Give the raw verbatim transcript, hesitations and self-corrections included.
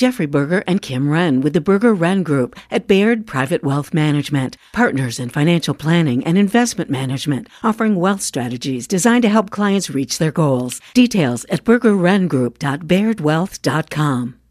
Jeffrey Berger and Kim Wren with the Berger Wren Group at Baird Private Wealth Management, partners in financial planning and investment management, offering wealth strategies designed to help clients reach their goals. Details at berger wren group dot baird wealth dot com.